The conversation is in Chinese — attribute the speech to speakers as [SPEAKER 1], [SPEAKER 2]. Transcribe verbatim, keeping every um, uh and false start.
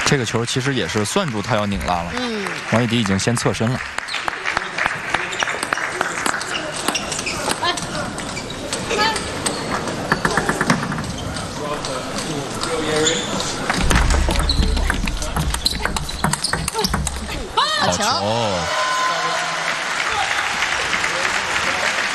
[SPEAKER 1] 这个球其实也是算住他要拧拉了。
[SPEAKER 2] 嗯，
[SPEAKER 1] 王艺迪已经先侧身了。好球！